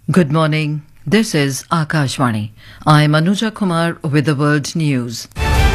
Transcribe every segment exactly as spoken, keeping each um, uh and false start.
Good morning. This is Akashvani. I am Anuja Kumar with the world news.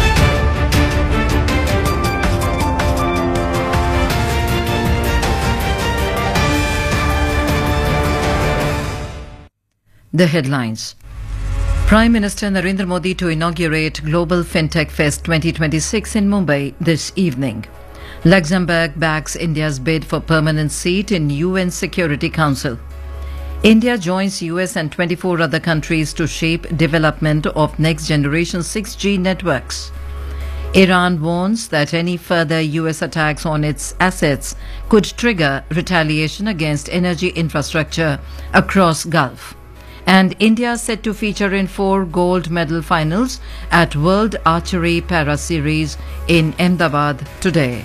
The headlines. Prime Minister Narendra Modi to inaugurate Global FinTech Fest twenty twenty-six in Mumbai this evening. Luxembourg backs India's bid for permanent seat in U N Security Council. India joins U S and twenty-four other countries to shape development of next-generation six G networks. Iran warns that any further U S attacks on its assets could trigger retaliation against energy infrastructure across Gulf. And India set to feature in four gold medal finals at World Archery Para Series in Ahmedabad today.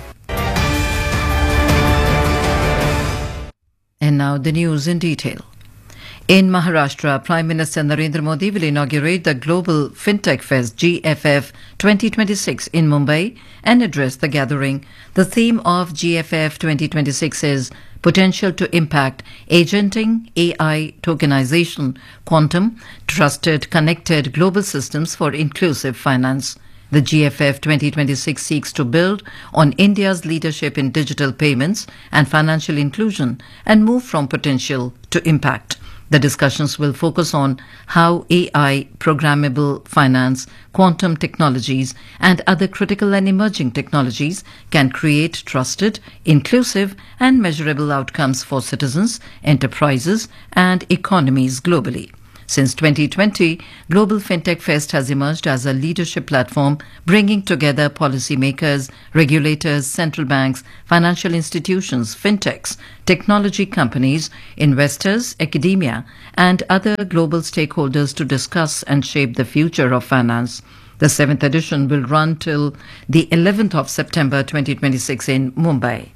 And now the news in detail. In Maharashtra, Prime Minister Narendra Modi will inaugurate the Global FinTech Fest G F F twenty twenty-six in Mumbai and address the gathering. The theme of G F F twenty twenty-six is Potential to Impact Agenting, A I Tokenization, Quantum, Trusted Connected Global Systems for Inclusive Finance. The G F F twenty twenty-six seeks to build on India's leadership in digital payments and financial inclusion and move from potential to impact. The discussions will focus on how A I, programmable finance, quantum technologies, and other critical and emerging technologies can create trusted, inclusive, and measurable outcomes for citizens, enterprises, and economies globally. Since twenty twenty, Global FinTech Fest has emerged as a leadership platform bringing together policymakers, regulators, central banks, financial institutions, fintechs, technology companies, investors, academia, and other global stakeholders to discuss and shape the future of finance. The seventh edition will run till the eleventh of September twenty twenty-six in Mumbai.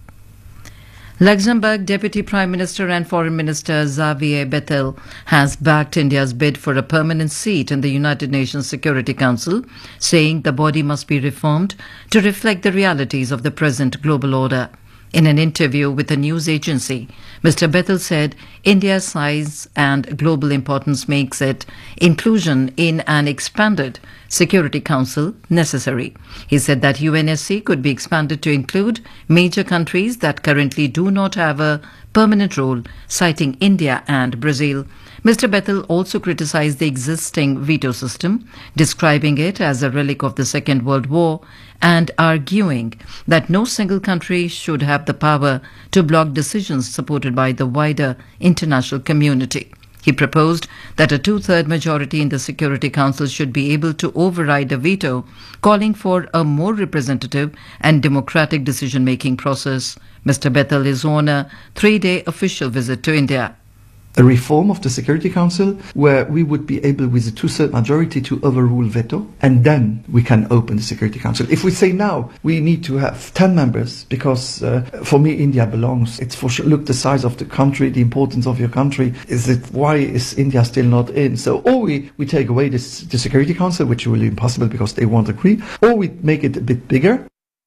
Luxembourg Deputy Prime Minister and Foreign Minister Xavier Bettel has backed India's bid for a permanent seat in the United Nations Security Council, saying the body must be reformed to reflect the realities of the present global order. In an interview with a news agency, Mister Bettel said India's size and global importance makes it inclusion in an expanded Security Council necessary. He said that U N S C could be expanded to include major countries that currently do not have a permanent role, citing India and Brazil. Mister Bettel also criticized the existing veto system, describing it as a relic of the Second World War and arguing that no single country should have the power to block decisions supported by the wider international community. He proposed that a two-third majority in the Security Council should be able to override a veto, calling for a more representative and democratic decision-making process. Mister Bettel is on a three-day official visit to India. A reform of the Security Council where we would be able with a two-third majority to overrule veto, and then we can open the Security Council. If we say now we need to have ten members because uh, for me India belongs, it's for sure, look the size of the country, the importance of your country, is it why is India still not in? So or we, we take away this, the Security Council, which will be impossible because they won't agree, or we make it a bit bigger.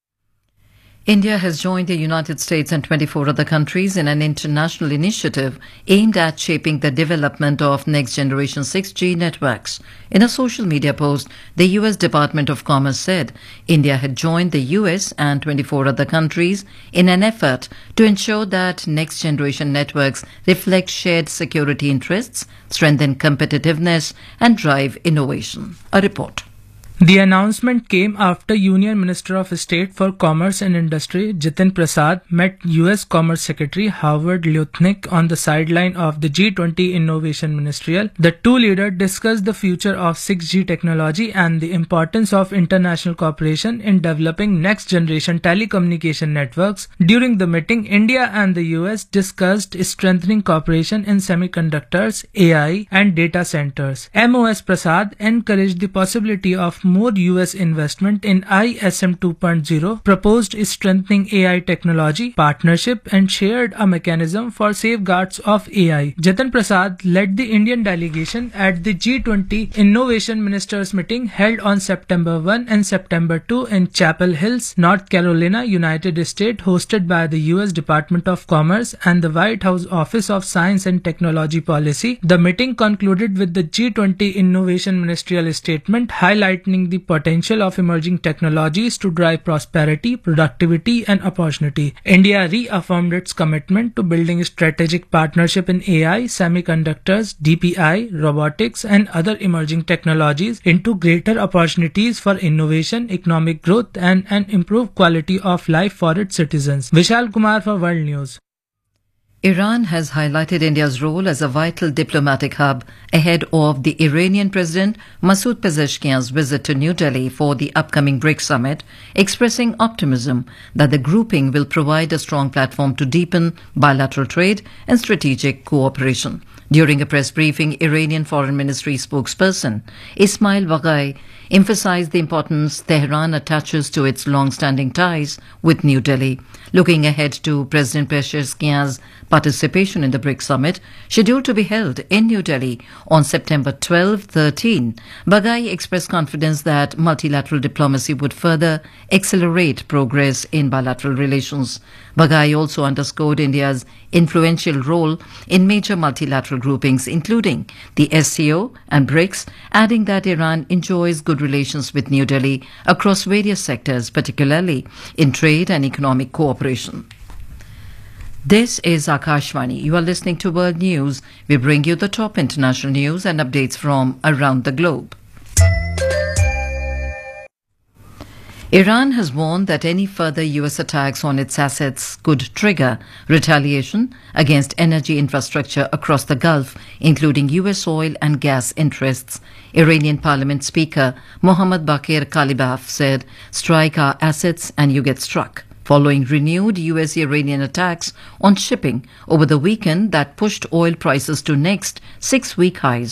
India has joined the United States and twenty-four other countries in an international initiative aimed at shaping the development of next-generation six G networks. In a social media post, the U S Department of Commerce said India had joined the U S and twenty-four other countries in an effort to ensure that next-generation networks reflect shared security interests, strengthen competitiveness, and drive innovation. A report. The announcement came after Union Minister of State for Commerce and Industry Jitin Prasad met U S Commerce Secretary Howard Lutnick on the sideline of the G twenty Innovation Ministerial. The two leaders discussed the future of six G technology and the importance of international cooperation in developing next-generation telecommunication networks. During the meeting, India and the U S discussed strengthening cooperation in semiconductors, A I, and data centers. M O S Prasad encouraged the possibility of more U S investment in I S M two point oh, proposed strengthening A I technology, partnership and shared a mechanism for safeguards of A I. Jitin Prasad led the Indian delegation at the G twenty Innovation Ministers meeting held on September first and September second in Chapel Hills, North Carolina, United States, hosted by the U S Department of Commerce and the White House Office of Science and Technology Policy. The meeting concluded with the G twenty Innovation Ministerial Statement highlighting the potential of emerging technologies to drive prosperity, productivity and opportunity. India reaffirmed its commitment to building a strategic partnership in A I, semiconductors, D P I, robotics and other emerging technologies into greater opportunities for innovation, economic growth and an improved quality of life for its citizens. Vishal Kumar for World News. Iran has highlighted India's role as a vital diplomatic hub ahead of the Iranian President Masoud Pezeshkian's visit to New Delhi for the upcoming BRICS summit, expressing optimism that the grouping will provide a strong platform to deepen bilateral trade and strategic cooperation. During a press briefing, Iranian Foreign Ministry spokesperson Ismail Baghai emphasized the importance Tehran attaches to its long-standing ties with New Delhi. Looking ahead to President Pezeshkian's participation in the BRICS summit, scheduled to be held in New Delhi on September twelfth to thirteenth, Baghai expressed confidence that multilateral diplomacy would further accelerate progress in bilateral relations. Baghai also underscored India's influential role in major multilateral groupings, including the S C O and BRICS, adding that Iran enjoys good relations with New Delhi across various sectors, particularly in trade and economic cooperation. This is Akashvani. You are listening to World News. We bring you the top international news and updates from around the globe. Iran has warned that any further U S attacks on its assets could trigger retaliation against energy infrastructure across the Gulf, including U S oil and gas interests. Iranian Parliament Speaker Mohammad Bakir Kalibaf said, "Strike our assets and you get struck," following renewed U S-Iranian attacks on shipping over the weekend that pushed oil prices to next six-week highs.